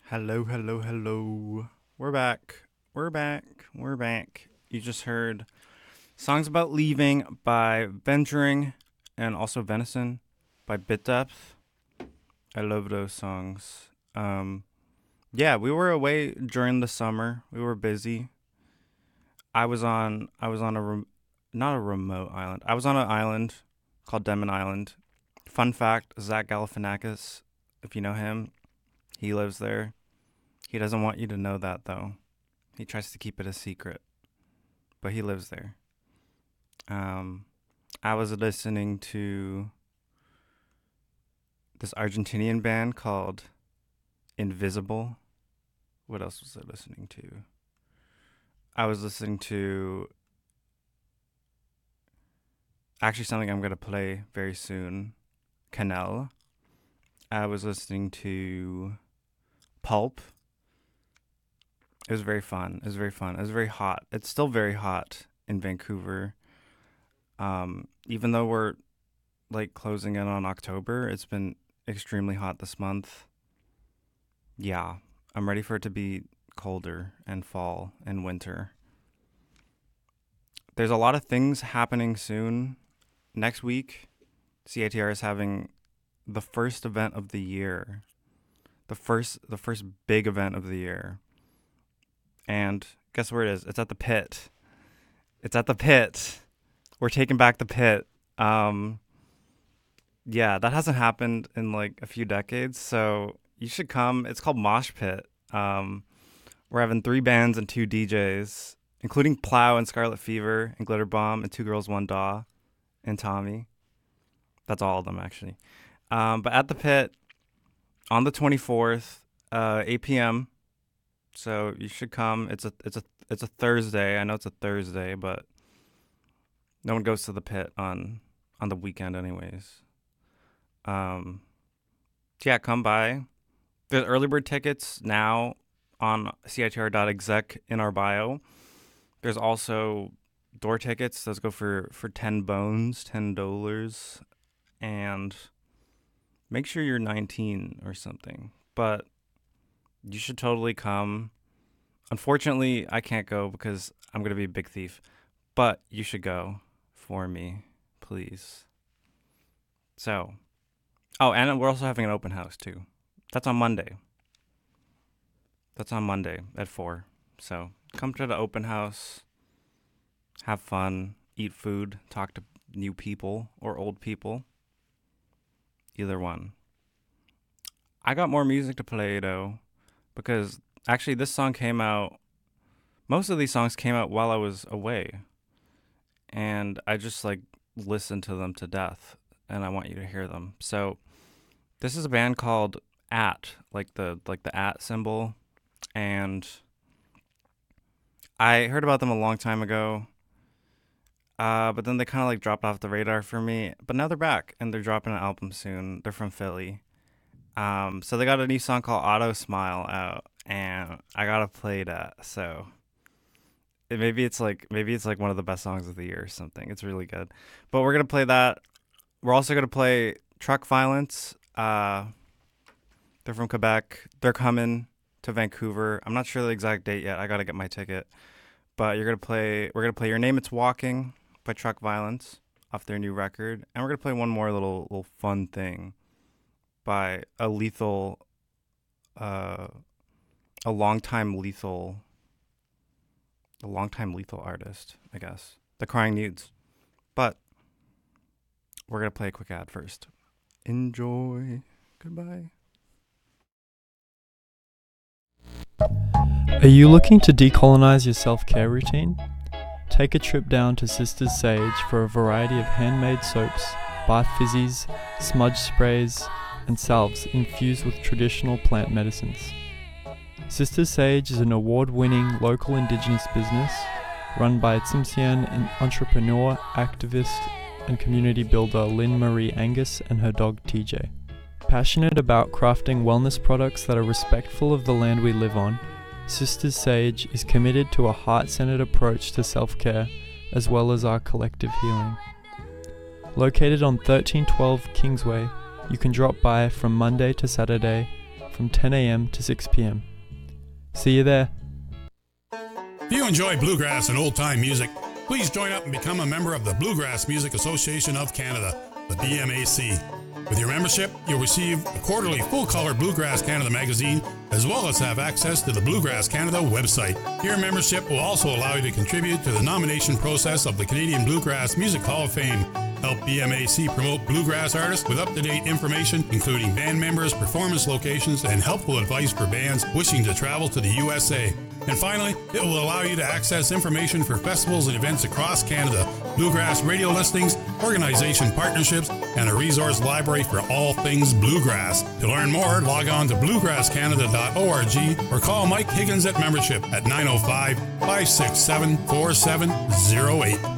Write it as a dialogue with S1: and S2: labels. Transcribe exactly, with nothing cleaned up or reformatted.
S1: Hello, hello, hello. We're back. We're back. We're back. You just heard Songs About Leaving by Venturing and also Venison by Bit Depth. I love those songs. Um, yeah, we were away during the summer. We were busy. I was on I was on a rem- not a remote island. I was on an island called Demon Island. Fun fact, Zach Galifianakis, if you know him, he lives there. He doesn't want you to know that though. He tries to keep it a secret, but he lives there. Um, I was listening to this Argentinian band called Invisible. What else was I listening to? I was listening to actually something I'm going to play very soon, Canal. I was listening to Pulp. It was very fun. It was very fun. It was very hot. It's still very hot in Vancouver. Um, even though we're like closing in on October, it's been extremely hot this month. Yeah, I'm ready for it to be colder and fall and winter. There's a lot of things happening soon. Next week, C I T R is having the first event of the year. The first the first big event of the year. And guess where it is? It's at the Pit. It's at the Pit. We're taking back the Pit. Um yeah, that hasn't happened in like a few decades, so you should come. It's called Mosh Pit. Um we're having three bands and two D Js, including Plow and Scarlet Fever and Glitter Bomb and Two Girls One Daw and Tommy. That's all of them actually. Um but at the Pit on the twenty-fourth, uh eight p.m. So you should come. It's a it's a it's a Thursday. I know it's a Thursday, but no one goes to the Pit on on the weekend anyways. Um yeah, come by. There's early bird tickets now on C I T R dot exec in our bio. There's also door tickets. Those go for for ten bones, ten dollars, and make sure you're nineteen or something. But you should totally come. Unfortunately, I can't go because I'm going to be a big thief. But you should go for me, please. So, oh, and we're also having an open house too. That's on Monday. That's on Monday at four. So, come to the open house, have fun, eat food, talk to new people or old people. Either one. I got more music to play though, because actually this song came out, most of these songs came out while I was away. And I just like listened to them to death, and I want you to hear them. So this is a band called At, like the like the at symbol, and I heard about them a long time ago. Uh, but then they kind of like dropped off the radar for me. But now they're back, and they're dropping an album soon. They're from Philly. Um, so they got a new song called Auto Smile out, and I gotta play that. So it, maybe it's like maybe it's like one of the best songs of the year or something. It's really good. But we're gonna play that. We're also gonna play Truck Violence. Uh, they're from Quebec. They're coming to Vancouver. I'm not sure the exact date yet. I gotta get my ticket. But you're gonna play. We're gonna play Your Name It's Walking by Truck Violence off their new record, and we're gonna play one more little little fun thing by a lethal, uh, a longtime lethal, a longtime lethal artist, I guess. The Crying Nudes. But we're gonna play a quick ad first. Enjoy. Goodbye.
S2: Are you looking to decolonize your self-care routine? Take a trip down to Sisters Sage for a variety of handmade soaps, bath fizzies, smudge sprays, and salves infused with traditional plant medicines. Sisters Sage is an award-winning local indigenous business run by Tsimshian entrepreneur, activist, and community builder Lynn Marie Angus and her dog T J. Passionate about crafting wellness products that are respectful of the land we live on, Sisters Sage is committed to a heart-centered approach to self-care as well as our collective healing. Located on thirteen twelve Kingsway, you can drop by from Monday to Saturday from ten a.m. to six p.m. See you there.
S3: If you enjoy bluegrass and old-time music, please join up and become a member of the Bluegrass Music Association of Canada, the B M A C. With your membership, you'll receive a quarterly full-color Bluegrass Canada magazine, as well as have access to the Bluegrass Canada website. Your membership will also allow you to contribute to the nomination process of the Canadian Bluegrass Music Hall of Fame. Help B M A C promote bluegrass artists with up-to-date information, including band members, performance locations, and helpful advice for bands wishing to travel to the U S A. And finally, it will allow you to access information for festivals and events across Canada, bluegrass radio listings, organization partnerships, and a resource library for all things bluegrass. To learn more, log on to bluegrass canada dot org or call Mike Higgins at membership at nine oh five, five six seven, four seven oh eight.